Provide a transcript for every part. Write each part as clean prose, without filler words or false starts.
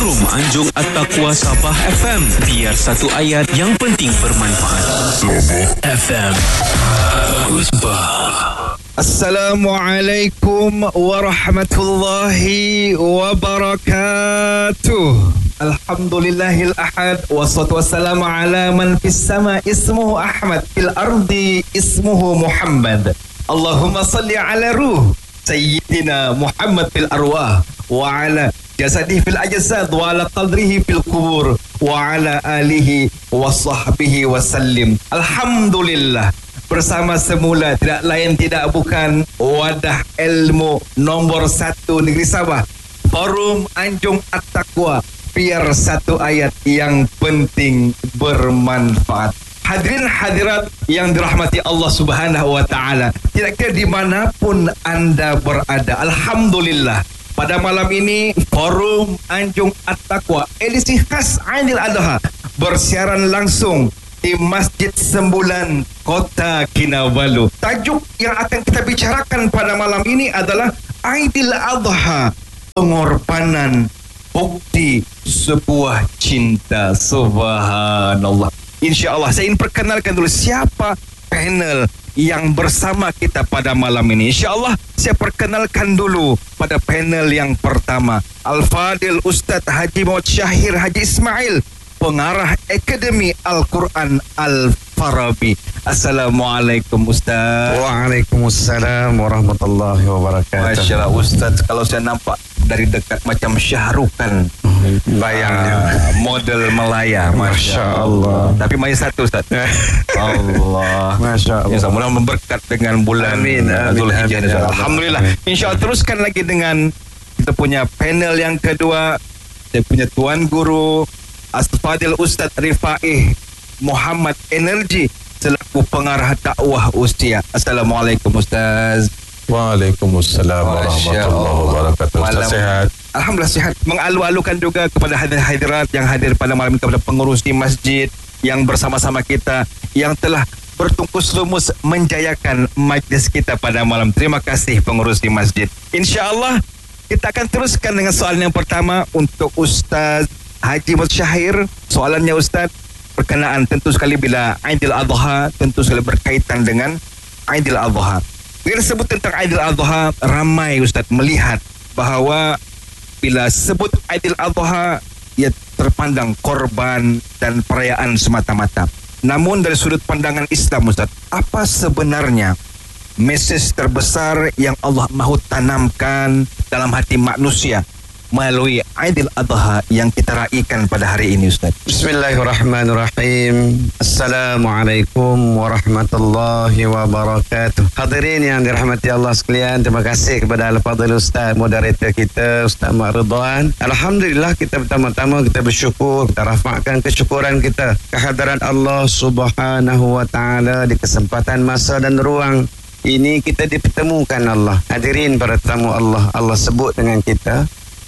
Forum Anjung At-Taqwa Sabah FM. Biar satu ayat yang penting bermanfaat. Sabah FM. Assalamualaikum warahmatullahi wabarakatuh. Alhamdulillahil ahad. Wassalatu wassalamu ala man fis sama ismuhu Ahmad, fil ardi ismuhu Muhammad. Allahumma salli ala ruh Sayyidina Muhammad fil arwah, wa ala jasadihi fil ajsad, wa ala qadrihi fil kubur, wa ala alihi wa sahbihi wa sallim. Alhamdulillah, bersama semula tidak lain tidak bukan wadah ilmu nombor 1 negeri Sabah, Forum Anjung At-Taqwa. Biar satu ayat yang penting bermanfaat. Hadirin hadirat yang dirahmati Allah Subhanahu wa taala, tidak kira dimanapun anda berada, alhamdulillah pada malam ini Forum Anjung At-Taqwa edisi khas Aidil Adha bersiaran langsung di Masjid Sembulan, Kota Kinabalu. Tajuk yang akan kita bicarakan pada malam ini adalah Aidil Adha, pengorbanan bukti sebuah cinta. Subhanallah. InsyaAllah saya ingin perkenalkan dulu siapa panel yang bersama kita pada malam ini. InsyaAllah saya perkenalkan dulu pada panel yang pertama, Al-Fadil Ustaz Haji Muhammad Syahir Haji Ismail, pengarah Akademi Al-Quran Al-Farabi. Assalamualaikum Ustaz. Waalaikumsalam warahmatullahi wabarakatuh. Masya Allah Ustaz, kalau saya nampak dari dekat macam Syahrukan bayangnya, model Melaya. Masya Allah. Tapi main satu Ustaz. Allah, Masya Allah. Mudah-mudahan memberkat dengan bulan Zulhijjah. Alhamdulillah. InsyaAllah teruskan lagi dengan kita punya panel yang kedua. Saya punya Tuan Guru Al-Fadil Ustaz Rifai Muhammad Energi selaku pengarah dakwah usia. Assalamualaikum Ustaz. Waalaikumsalam warahmatullahi wabarakatuh. Ustaz sehat? Alhamdulillah sehat. Mengalu-alukan juga kepada hadirat yang hadir pada malam ini, kepada pengurus di masjid yang bersama-sama kita, yang telah bertungkus lumus menjayakan majlis kita pada malam. Terima kasih pengurus di masjid. InsyaAllah kita akan teruskan dengan soalan yang pertama untuk Ustaz Haji Muhammad Syahir. Soalannya Ustaz berkenaan tentu sekali bila Aidil Adha, tentu sekali berkaitan dengan Aidil Adha. Bila sebut tentang Aidil Adha, ramai Ustaz melihat bahawa bila sebut Aidil Adha, ia terpandang korban dan perayaan semata-mata. Namun dari sudut pandangan Islam Ustaz, apa sebenarnya mesej terbesar yang Allah mahu tanamkan dalam hati manusia melalui Aidil Adha yang kita raikan pada hari ini Ustaz? Bismillahirrahmanirrahim. Assalamualaikum warahmatullahi wabarakatuh. Hadirin yang dirahmati Allah sekalian, terima kasih kepada Al-Fadhil Ustaz moderator kita, Ustaz Mak Ridwan. Alhamdulillah, kita pertama-tama kita bersyukur, kita rafakkan kesyukuran kita kehadiran Allah Subhanahu wa taala di kesempatan masa dan ruang ini kita dipertemukan Allah. Hadirin para tetamu Allah, Allah sebut dengan kita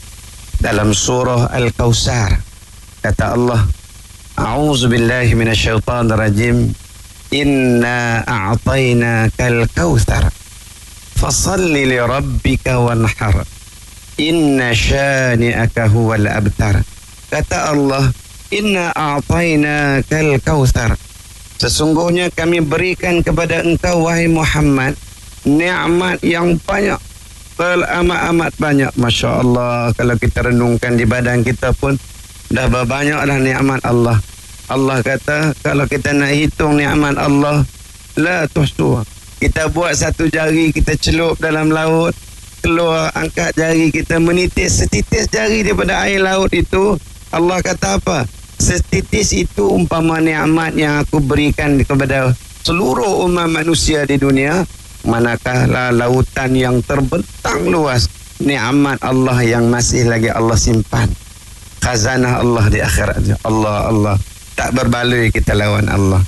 dalam surah Al-Kautsar. Kata Allah, A'udzu billahi minasyaitonir rajim. Inna a'tainakal kautsar fasalli li rabbika wanhar. Inna syani'aka huwal abtar. Kata Allah, Inna a'tainakal kautsar. Sesungguhnya kami berikan kepada engkau wahai Muhammad nikmat yang banyak, amat banyak. Masya Allah, kalau kita renungkan di badan kita pun dah banyak dah nikmat Allah. Allah kata kalau kita nak hitung nikmat Allah, la tuhsuha. Kita buat satu jari, kita celup dalam laut, keluar, angkat jari kita, menitis setitis jari daripada air laut itu. Allah kata apa? Setitis itu umpama nikmat yang aku berikan kepada seluruh umat manusia di dunia. Manakala lautan yang terbentang luas, nikmat Allah yang masih lagi Allah simpan, khazanah Allah di akhirat. Allah tak berbaloi kita lawan Allah.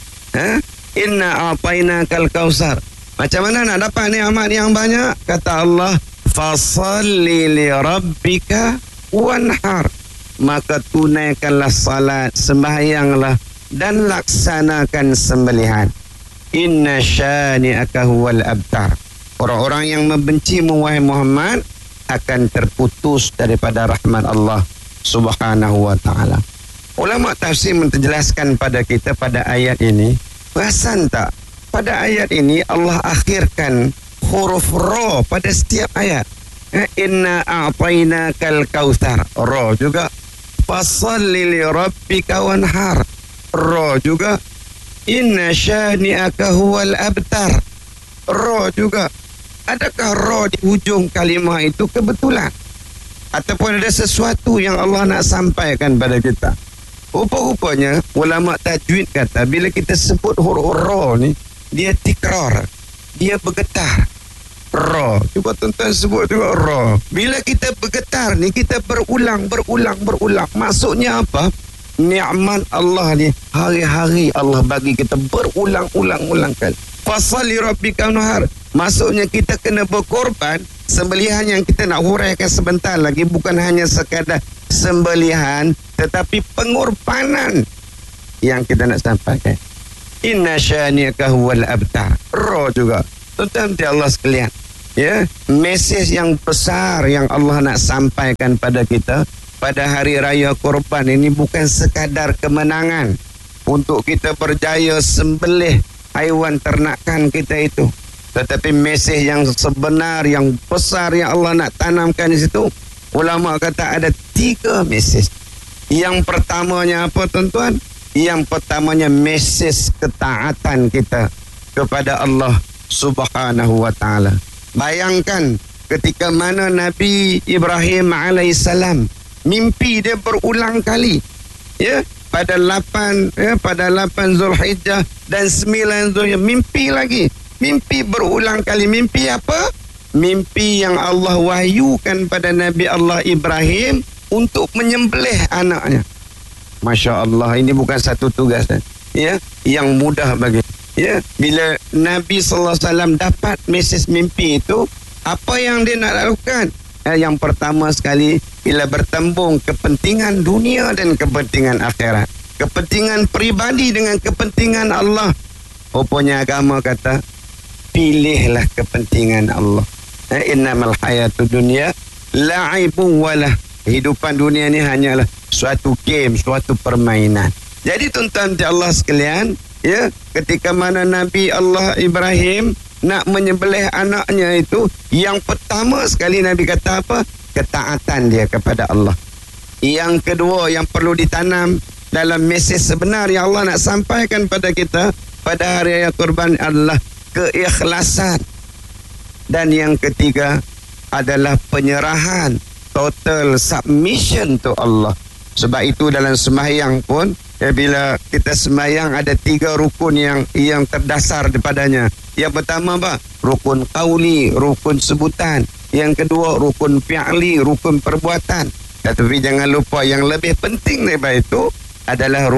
Inna a'tainakal kautsar. Macam mana nak dapat nikmat yang banyak? Kata Allah, fasalli li rabbika wanhar. Maka tunaikanlah salat, sembahyanglah dan laksanakan sembelihan. Inna syani'aka huwal abtar. Orang-orang yang membencimu wahai Muhammad akan terputus daripada rahmat Allah Subhanahu wa ta'ala. Ulama tafsir menjelaskan pada kita pada ayat ini, perasan tak? Pada ayat ini Allah akhirkan huruf ra pada setiap ayat. Inna a'tainakal kautsar. Ra juga. Fasalli li rabbika wanhar. Ra juga. Inna syani'aka huwal abtar. Ra juga. Adakah ra di hujung kalimah itu kebetulan? Ataupun ada sesuatu yang Allah nak sampaikan pada kita? Rupa-rupanya ulama tajwid kata bila kita sebut huruf ra ni, dia tikrar, dia bergetar. Ra, cuba tuan-tuan sebut juga ra. Bila kita bergetar ni, kita berulang. Maksudnya apa? Nikmat Allah ni hari-hari Allah bagi kita berulang-ulang kali. Fasalli rabbika wanhar. Maksudnya kita kena berkorban. Sembelihan yang kita nak huraikan sebentar lagi bukan hanya sekadar sembelihan, tetapi pengorbanan yang kita nak sampaikan. Inna syani'aka huwal abtar. Ra juga. Tuan-tuan Allah sekalian, ya, mesej yang besar yang Allah nak sampaikan pada kita pada hari raya korban ini bukan sekadar kemenangan untuk kita berjaya sembelih haiwan ternakan kita itu, tetapi mesej yang sebenar, yang besar yang Allah nak tanamkan di situ. Ulama kata ada 3 mesej. Yang pertamanya apa tuan-tuan? Yang pertamanya mesej ketaatan kita kepada Allah Subhanahu wa ta'ala. Bayangkan ketika mana Nabi Ibrahim alaihissalam mimpi dia berulang kali, ya, pada 8 Zulhijjah dan 9 Zulhijjah, mimpi lagi, mimpi berulang kali. Mimpi apa? Mimpi yang Allah wahyukan pada Nabi Allah Ibrahim untuk menyembelih anaknya. Masya Allah, ini bukan satu tugas, ya, yang mudah bagi, ya. Bila Nabi SAW dapat mesej mimpi itu, apa yang dia nak lakukan? Yang pertama sekali, bila bertembung kepentingan dunia dan kepentingan akhirat, kepentingan pribadi dengan kepentingan Allah, rupanya agama kata pilihlah kepentingan Allah. Innamal hayatud dunya la'ibun walah. Kehidupan dunia ni hanyalah suatu game, suatu permainan. Jadi tuan-tuan Allah sekalian, ya, ketika mana Nabi Allah Ibrahim nak menyembelih anaknya itu, yang pertama sekali Nabi kata apa? Ketaatan dia kepada Allah. Yang kedua yang perlu ditanam dalam mesej sebenar yang Allah nak sampaikan pada kita pada hari raya kurban adalah keikhlasan. Dan yang ketiga adalah penyerahan, total submission to Allah. Sebab itu dalam sembahyang pun, ya, bila kita sembahyang ada 3 rukun yang terdasar daripadanya. Yang pertama apa? Rukun qauli, rukun sebutan. Yang kedua rukun fi'li, rukun perbuatan. Tetapi jangan lupa yang lebih penting daripada itu adalah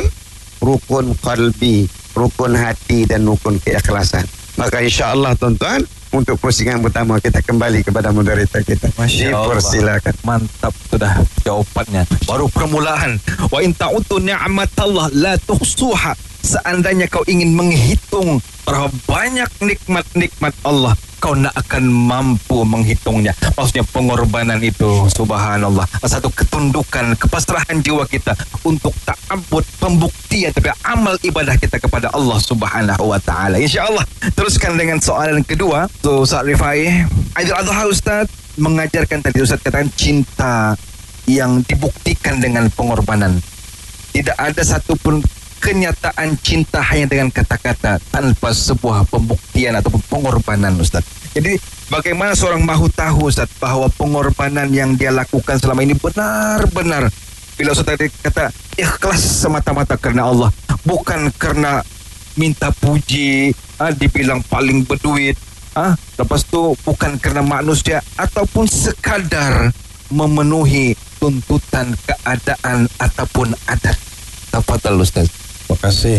rukun qalbi, rukun hati dan rukun keikhlasan. Maka insya-Allah tuan-tuan, untuk pusingan pertama kita kembali kepada moderator kita. Dipersilakan. Mantap, sudah jawapannya. Baru permulaan. Wa in ta'utu ni'matallah la tuhsuha. Seandainya kau ingin menghitung berapa banyak nikmat-nikmat Allah, kau nak akan mampu menghitungnya. Maksudnya pengorbanan itu, subhanallah, satu ketundukan, kepasrahan jiwa kita untuk ta'abbud, pembuktian terhadap amal ibadah kita kepada Allah Subhanahu wa ta'ala. InsyaAllah teruskan dengan soalan kedua. So, Ustaz Rifai, Aidil Adha Ustaz mengajarkan tadi, Ustaz katakan cinta yang dibuktikan dengan pengorbanan. Tidak ada satupun kenyataan cinta hanya dengan kata-kata tanpa sebuah pembuktian ataupun pengorbanan, Ustaz. Jadi bagaimana seorang mahu tahu, Ustaz, bahawa pengorbanan yang dia lakukan selama ini benar-benar, bila Ustaz tadi kata ikhlas semata-mata kerana Allah, bukan kerana minta puji, dibilang paling berduit, lepas tu bukan kerana manusia ataupun sekadar memenuhi tuntutan keadaan ataupun adat. Tafadhal Ustaz. Terima kasih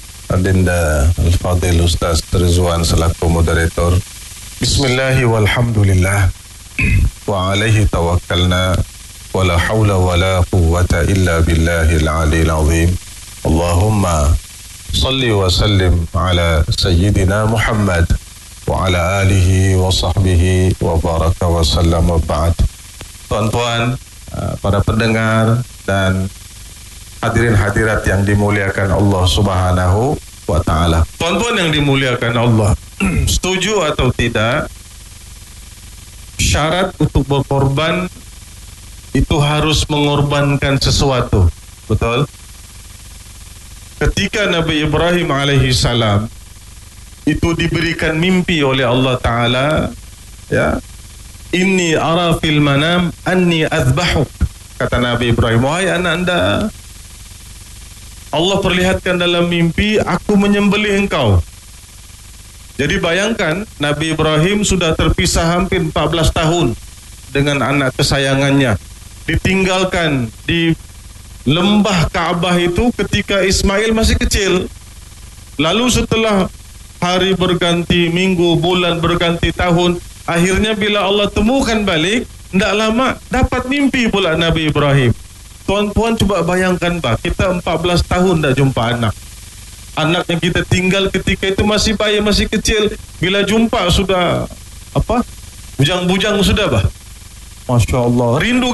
Adinda Al-Fadil Ustaz Rizwan selaku moderator. Bismillahi walhamdulillah wa alaihi tawakkalna wa la hawla wa la quwwata illa billahil aliyil azim. Allahumma salli wa sallim ala sayyidina Muhammad wa ala alihi wa sahbihi wa baraka wa sallam wa ba'd. Tuan-tuan, para pendengar dan hadirin hadirat yang dimuliakan Allah Subhanahu wa taala. Tuan-tuan yang dimuliakan Allah, setuju atau tidak, syarat untuk berkorban itu harus mengorbankan sesuatu. Betul? Ketika Nabi Ibrahim alaihi salam itu diberikan mimpi oleh Allah Ta'ala, ya, inni ara fil manam anni azbahuk, kata Nabi Ibrahim, wahai anak anda, Allah perlihatkan dalam mimpi aku menyembelih engkau. Jadi bayangkan, Nabi Ibrahim sudah terpisah hampir 14 tahun dengan anak kesayangannya, ditinggalkan di lembah Kaabah itu ketika Ismail masih kecil. Lalu setelah hari berganti, minggu, bulan berganti tahun, akhirnya bila Allah temukan balik, tidak lama dapat mimpi pula Nabi Ibrahim. Tuan-tuan coba bayangkan, kita 14 tahun tak jumpa anak. Anak yang kita tinggal ketika itu masih bayi, masih kecil. Bila jumpa sudah bujang-bujang sudah, Masya Allah. Rindu